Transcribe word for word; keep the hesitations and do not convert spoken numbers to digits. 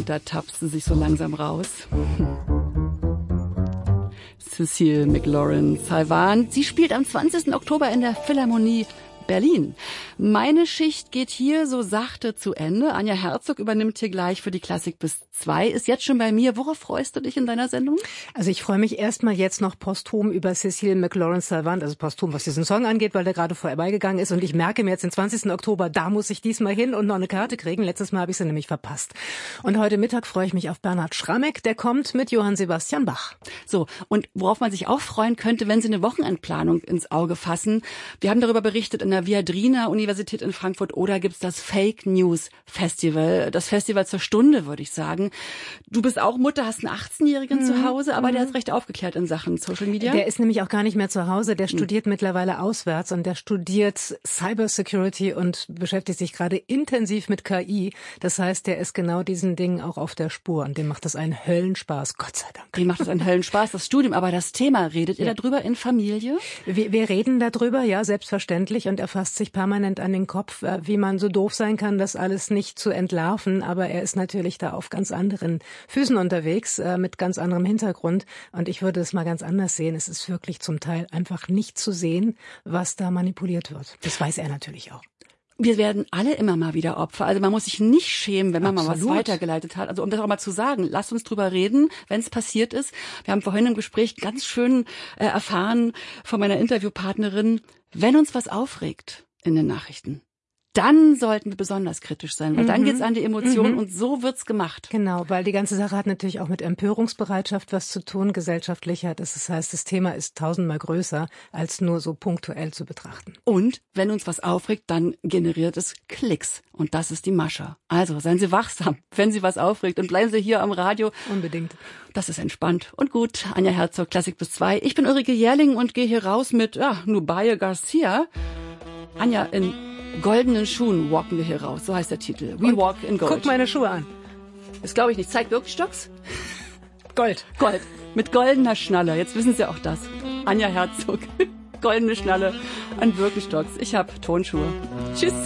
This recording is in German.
Und da tapst sie sich so langsam raus. Cécile McLaurin-Salvant. Sie spielt am zwanzigsten Oktober in der Philharmonie Berlin. Meine Schicht geht hier so sachte zu Ende. Anja Herzog übernimmt hier gleich für die Klassik bis zwei, ist jetzt schon bei mir. Worauf freust du dich in deiner Sendung? Also ich freue mich erstmal jetzt noch posthum über Cécile McLaurin-Salvant, also posthum, was diesen Song angeht, weil der gerade vorbeigegangen ist. Und ich merke mir jetzt den zwanzigsten Oktober, da muss ich diesmal hin und noch eine Karte kriegen. Letztes Mal habe ich sie nämlich verpasst. Und heute Mittag freue ich mich auf Bernhard Schramek, der kommt mit Johann Sebastian Bach. So, und worauf man sich auch freuen könnte, wenn Sie eine Wochenendplanung ins Auge fassen. Wir haben darüber berichtet in der Viadrina Universität in Frankfurt, oder gibt's das Fake News Festival, das Festival zur Stunde, würde ich sagen. Du bist auch Mutter, hast einen achtzehnjährigen mhm. zu Hause, aber mhm. der ist recht aufgeklärt in Sachen Social Media. Der ist nämlich auch gar nicht mehr zu Hause, der studiert mhm. mittlerweile auswärts und der studiert Cyber Security und beschäftigt sich gerade intensiv mit K I. Das heißt, der ist genau diesen Dingen auch auf der Spur und dem macht das einen Höllenspaß, Gott sei Dank. Dem macht das einen Höllenspaß, das Studium, aber das Thema, redet ihr ja. darüber in Familie? Wir, wir reden darüber, ja, selbstverständlich, und er fasst sich permanent an den Kopf, wie man so doof sein kann, das alles nicht zu entlarven. Aber er ist natürlich da auf ganz anderen Füßen unterwegs, mit ganz anderem Hintergrund. Und ich würde es mal ganz anders sehen. Es ist wirklich zum Teil einfach nicht zu sehen, was da manipuliert wird. Das weiß er natürlich auch. Wir werden alle immer mal wieder Opfer. Also man muss sich nicht schämen, wenn man Absolut. mal was weitergeleitet hat. Also um das auch mal zu sagen, lasst uns drüber reden, wenn es passiert ist. Wir haben vorhin im Gespräch ganz schön äh, erfahren von meiner Interviewpartnerin, wenn uns was aufregt in den Nachrichten, dann sollten wir besonders kritisch sein, weil mhm. dann geht's an die Emotionen mhm. und so wird's gemacht. Genau, weil die ganze Sache hat natürlich auch mit Empörungsbereitschaft was zu tun, gesellschaftlicher. Das heißt, das Thema ist tausendmal größer, als nur so punktuell zu betrachten. Und wenn uns was aufregt, dann generiert es Klicks. Und das ist die Masche. Also seien Sie wachsam, wenn Sie was aufregt, und bleiben Sie hier am Radio. Unbedingt. Das ist entspannt und gut. Anja Herzog, Klassik bis zwei. Ich bin Ulrike Jährling und gehe hier raus mit ja, Nubia Garcia. Anja, in goldenen Schuhen walken wir hier raus. So heißt der Titel. We und walk in gold. Guck meine Schuhe an. Das glaube ich nicht. Zeig Birkenstocks. Gold. Gold. Mit goldener Schnalle. Jetzt wissen Sie auch das. Anja Herzog. Goldene Schnalle an Birkenstocks. Ich habe Tonschuhe. Tschüss.